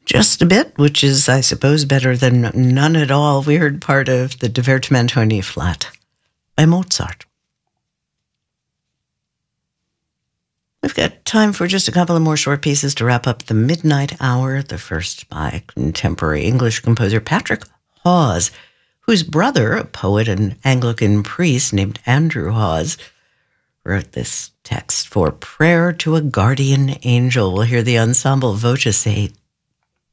just a bit, which is, I suppose, better than none at all. We heard part of the Divertimento in E flat by Mozart. We've got time for just a couple of more short pieces to wrap up the midnight hour, the first by contemporary English composer Patrick Hawes, whose brother, a poet and Anglican priest named Andrew Hawes, wrote this text for Prayer to a Guardian Angel. We'll hear the ensemble Voce